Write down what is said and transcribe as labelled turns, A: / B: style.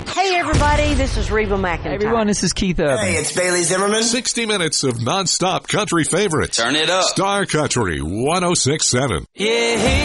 A: Hey, everybody, this is Reba McEntire.
B: Hey, everyone, this is Keith Urban.
C: Hey, it's Bailey Zimmerman.
D: 60 minutes of nonstop country favorites.
C: Turn it up.
D: Star Country 106.7.
C: Yeah.